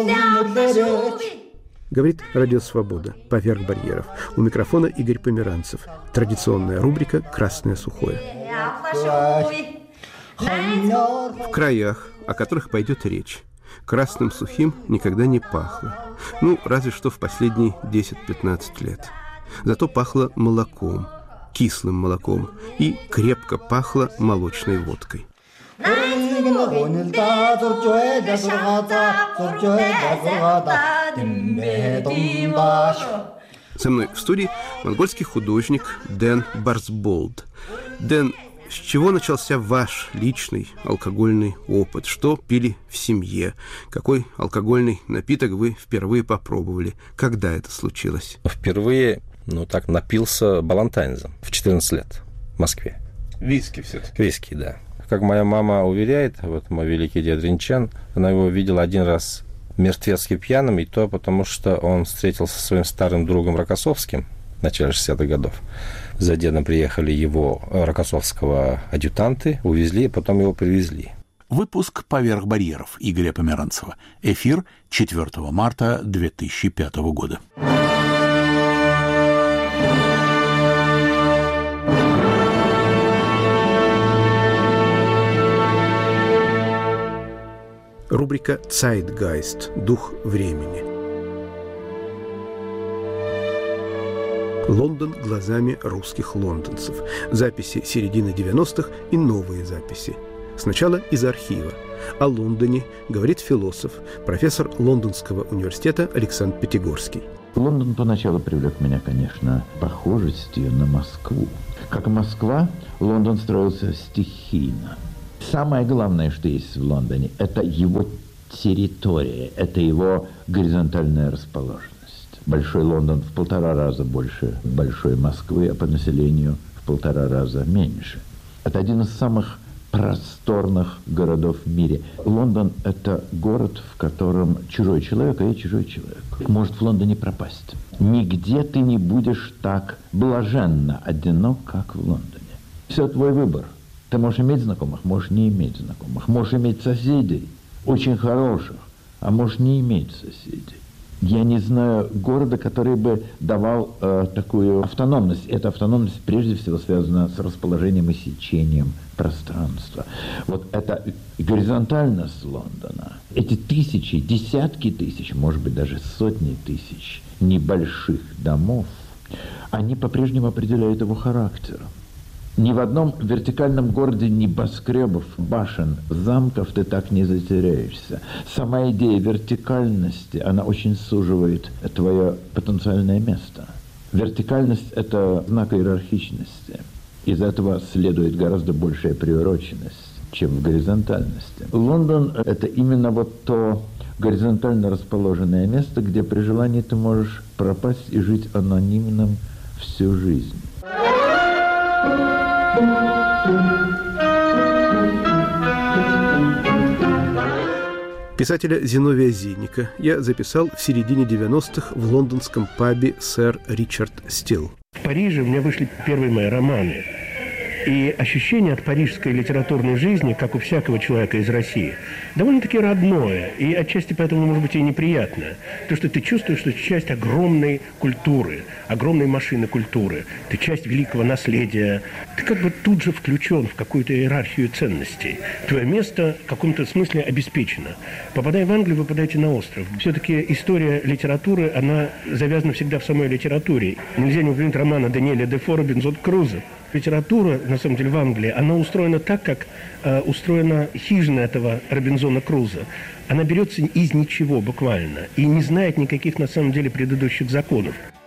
Говорит Радио Свобода. Поверх барьеров. У микрофона Игорь Померанцев. Традиционная рубрика «Красное сухое». В краях, о которых пойдет речь, красным сухим никогда не пахло. Ну, разве что в последние 10-15 лет. Зато пахло молоком, кислым молоком, и крепко пахло молочной водкой. Со мной в студии монгольский художник Дэн Барсболд. Дэн, с чего начался ваш личный алкогольный опыт? Что пили в семье? Какой алкогольный напиток вы впервые попробовали? Когда это случилось? Впервые, напился балантайнзом в 14 лет в Москве. Виски все-таки? Виски, да. Как моя мама уверяет, мой великий дед Ринчан, она его видела один раз мертвецки пьяным, и то потому, что он встретился со своим старым другом Рокоссовским в начале 60-х годов. За дедом приехали его рокоссовского адъютанты, увезли, и потом его привезли. Выпуск «Поверх барьеров» Игоря Померанцева. Эфир 4 марта 2005 года. Рубрика «Zeitgeist» – «Дух времени». Лондон глазами русских лондонцев. Записи середины 90-х и новые записи. Сначала из архива. О Лондоне говорит философ, профессор Лондонского университета Александр Пятигорский. Лондон поначалу привлек меня, конечно, похожестью на Москву. Как Москва, Лондон строился стихийно. Самое главное, что есть в Лондоне, это его территория, это его горизонтальная расположенность. Большой Лондон в 1,5 раза больше большой Москвы, а по населению в 1,5 раза меньше. Это один из самых просторных городов в мире. Лондон – это город, в котором чужой человек, а я чужой человек. Может в Лондоне пропасть. Нигде ты не будешь так блаженно одинок, как в Лондоне. Все твой выбор. Ты можешь иметь знакомых, можешь не иметь знакомых. Можешь иметь соседей, очень хороших, а можешь не иметь соседей. Я не знаю города, который бы давал такую автономность. Эта автономность прежде всего связана с расположением и сечением пространства. Вот это горизонтальность Лондона, эти тысячи, десятки тысяч, может быть, даже сотни тысяч небольших домов, они по-прежнему определяют его характер. Ни в одном вертикальном городе небоскребов, башен, замков ты так не затеряешься. Сама идея вертикальности, она очень суживает твое потенциальное место. Вертикальность – это знак иерархичности. Из этого следует гораздо большая приуроченность, чем в горизонтальности. Лондон – это именно вот то горизонтально расположенное место, где при желании ты можешь пропасть и жить анонимным всю жизнь. Писателя Зиновия Зинника я записал в середине 90-х в лондонском пабе «Сэр Ричард Стилл». В Париже у меня вышли первые мои романы. И ощущение от парижской литературной жизни, как у всякого человека из России, довольно-таки родное. И отчасти поэтому, может быть, и неприятное. То, что ты чувствуешь, что ты часть огромной культуры, огромной машины культуры. Ты часть великого наследия. Ты как бы тут же включен в какую-то иерархию ценностей. Твое место в каком-то смысле обеспечено. Попадая в Англию, вы попадаете на остров. Все-таки история литературы, она завязана всегда в самой литературе. Нельзя не упомянуть романа Даниэля Дефо «Робинзон Крузо». Литература, на самом деле, в Англии, она устроена так, как устроена хижина этого Робинзона Крузо. Она берется из ничего буквально и не знает никаких, на самом деле, предыдущих законов.